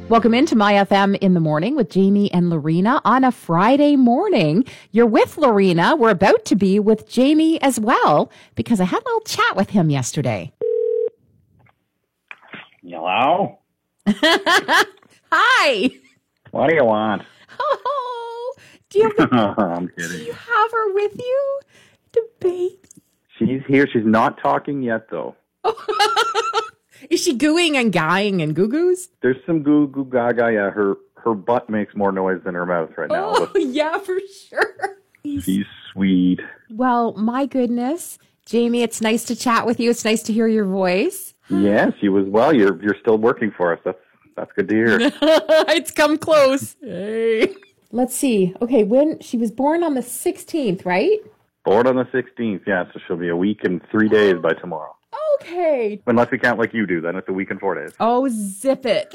Welcome into My FM in the morning with Jamie and Lorena on a Friday morning. You're with Lorena. We're about to be with Jamie as well because I had a little chat with him yesterday. Hello? Hi. What do you want? Oh, do you have I'm kidding. Do you have her with you? The baby. She's here. She's not talking yet, though. Is she gooing and guying and goo-goos? There's some goo goo gaga. Yeah, her butt makes more noise than her mouth right now. Oh, yeah, for sure. She's sweet. Well, my goodness. Jamie, it's nice to chat with you. It's nice to hear your voice. Yes, you as well. You're still working for us. That's good to hear. It's come close. Hey. Let's see. Okay, when she was born on the 16th, right? Born on the 16th, yeah, so she'll be a week and 3 days by tomorrow. Okay. Unless we count like you do, then it's a week and 4 days. Oh, zip it.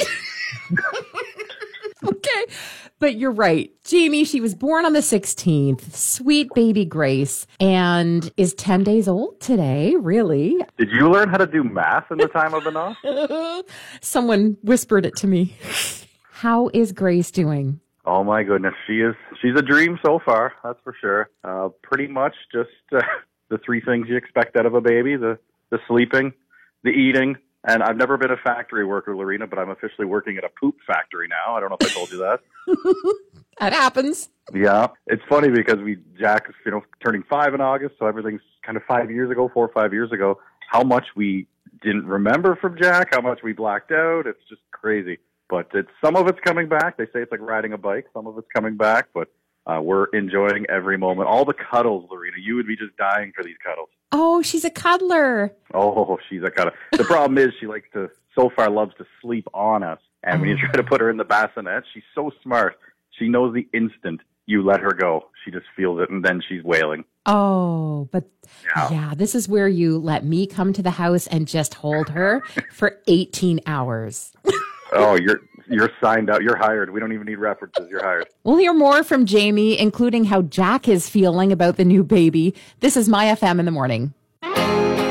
Okay. But you're right. Jamie, she was born on the 16th. Sweet baby Grace. And is 10 days old today, really. Did you learn how to do math in the time I've been off? Someone whispered it to me. How is Grace doing? Oh my goodness, she's a dream so far, that's for sure. Pretty much just the three things you expect out of a baby, the sleeping, the eating, and I've never been a factory worker, Lorena, but I'm officially working at a poop factory now. I don't know if I told you that. That happens. Yeah, it's funny because Jack is, turning 5 in August, so everything's kind of 4 or 5 years ago. How much we didn't remember from Jack, how much we blacked out, it's just crazy. But some of it's coming back. They say it's like riding a bike. Some of it's coming back, but we're enjoying every moment. All the cuddles, Lorena. You would be just dying for these cuddles. Oh, she's a cuddler. Oh, she's a cuddler. The problem is she loves to sleep on us. And when you try to put her in the bassinet, she's so smart. She knows the instant you let her go. She just feels it, and then she's wailing. Oh, but yeah, this is where you let me come to the house and just hold her for 18 hours. Oh, you're signed out. You're hired. We don't even need references. You're hired. We'll hear more from Jamie, including how Jack is feeling about the new baby. This is My FM in the morning.